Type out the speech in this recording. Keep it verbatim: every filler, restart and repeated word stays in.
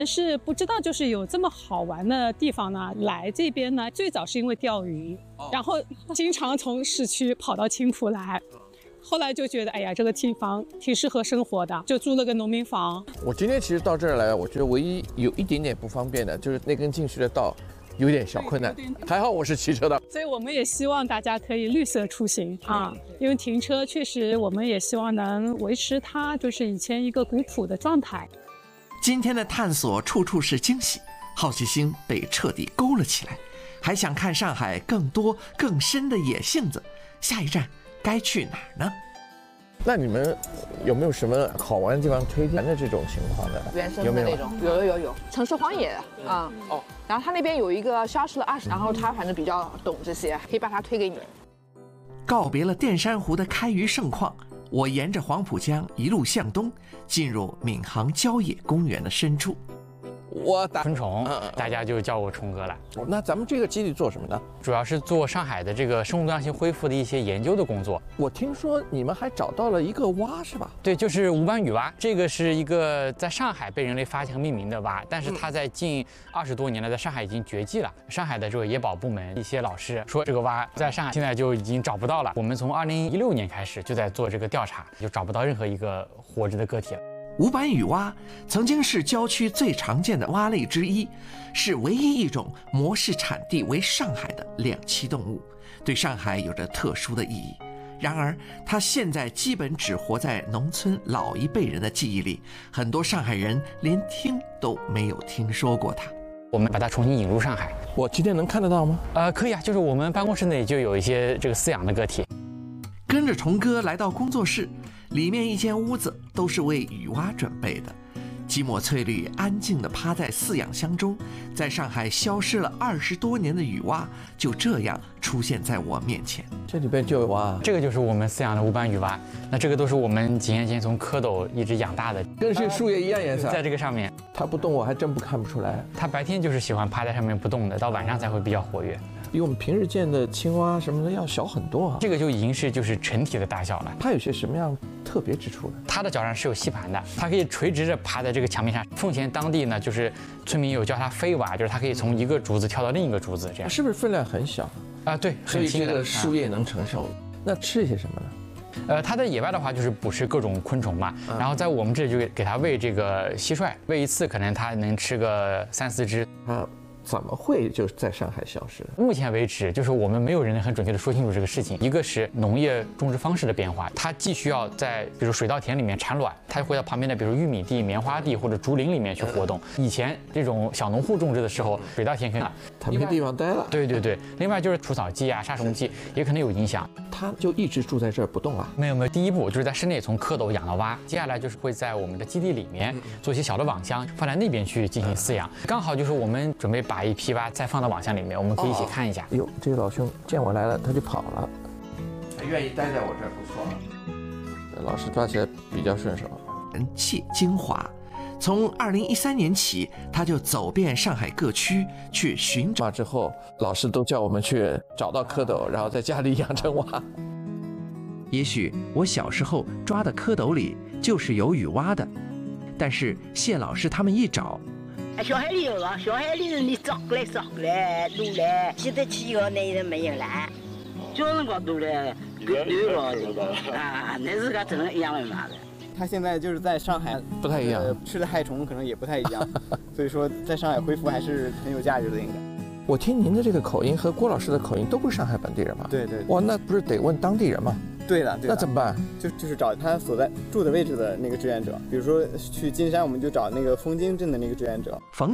但是不知道就是有这么好玩的地方呢。来这边呢，最早是因为钓鱼，然后经常从市区跑到青浦来。后来就觉得，哎呀，这个地方挺适合生活的，就租了个农民房。 我今天其实到这儿来，我觉得唯一有一点点不方便的，就是那根进去的道有点小困难。还好我是骑车的， 所以我们也希望大家可以绿色出行啊，因为停车确实，我们也希望能维持它就是以前一个古朴的状态。 今天的探索处处是惊喜，好奇心被彻底勾了起来，还想看上海更多更深的野性子。下一站该去哪儿呢？ 那你们有没有什么好玩的地方推荐的这种情况的？ 原生的那种，有有有有，城市荒野啊、嗯、哦。然后他那边有一个消失了二十，然后他反正比较懂这些，可以把它推给你。 告别了淀山湖的开渔盛况，我沿着黄浦江一路向东，进入闵行郊野公园的深处。 我打昆虫， 嗯嗯大家就叫我虫哥了。 那咱们这个基地做什么呢？ 主要是做上海的这个生物多样性恢复的一些研究的工作。 我听说你们还找到了一个蛙，是吧？ 对，就是无斑羽蛙。这个是一个在上海被人类发现和命名的蛙，但是它在近二十多年了，在上海已经绝迹了。上海的这个野保部门一些老师说，这个蛙在上海现在就已经找不到了。我们从二零一六年开始就在做这个调查，就找不到任何一个活着的个体了。 无斑羽蛙曾经是郊区最常见的蛙类之一，是唯一一种模式产地为上海的两栖动物，对上海有着特殊的意义。然而，它现在基本只活在农村老一辈人的记忆里，很多上海人连听都没有听说过它。 我们把它重新引入上海。 我今天能看得到吗？ 呃，可以啊，就是我们办公室内就有一些这个饲养的个体。 跟着虫哥来到工作室，里面一间屋子都是为雨蛙准备的。吉抹翠绿安静地趴在饲养箱中，在上海消失了二十多年的雨蛙就这样出现在我面前。 这里边就有蛙， 这个就是我们饲养的无斑羽蛙。那这个都是我们几年前从蝌蚪一直养大的， 跟是树叶一样颜色。 在这个上面， 它不动，我还真不看不出来。 它白天就是喜欢趴在上面不动的，到晚上才会比较活跃。 比我们平时见的青蛙什么的要小很多啊。 这个就已经是就是成体的大小了。 它有些什么样特别之处呢？ 它的脚上是有吸盘的，它可以垂直着趴在这个墙面上。奉贤当地呢，就是村民有叫它飞蛙，就是它可以从一个竹子跳到另一个竹子，这样。 是不是分量很小啊？对， 所以这个树叶能承受。那吃些什么呢？ 呃，它在野外的话就是捕食各种昆虫嘛，然后在我们这里就给它喂这个蟋蟀，喂一次可能它能吃个三四只。 啊。怎么会就在上海消失了？ 目前为止，就是我们没有人能很准确的说清楚这个事情。一个是农业种植方式的变化，它既需要在比如水稻田里面产卵，它会到旁边的比如玉米地、棉花地或者竹林里面去活动。以前这种小农户种植的时候，水稻田可能它没地方待了。 对对对，另外就是除草剂啊、杀虫剂也可能有影响。 它就一直住在这儿不动啊？ 没有没有，第一步就是在室内从蝌蚪养到蛙，接下来就是会在我们的基地里面做一些小的网箱，放在那边去进行饲养。刚好就是我们准备把一批蛙再放到网箱里面，我们可以一起看一下。 哟、哦，这个老兄见我来了，他就跑了。 他愿意待在我这儿，不错。 老师抓起来比较顺手。 人谢金华，从二零一三年起，他就走遍上海各区去寻找。 之后，老师都叫我们去找到蝌蚪，然后在家里养成蛙。 也许我小时候抓的蝌蚪里就是有雨蛙的，但是谢老师他们一找。 小海里有啊，小海里是你找过来找过来撸来，现在去以后那人没有了，小辰光撸来，乱乱搞啊，那是个真的一样的嘛的。 他现在就是在上海不太一样， 呃、吃的害虫可能也不太一样，所以说在上海恢复还是很有价值的应该。 我听您的这个口音和郭老师的口音都不是上海本地人吗？ 对对。 哇，那不是得问当地人吗？ 对的，对的。 那怎么办？ 就就是找他所在住的位置的那个志愿者，比如说去金山，我们就找那个枫泾镇的那个志愿者。 冯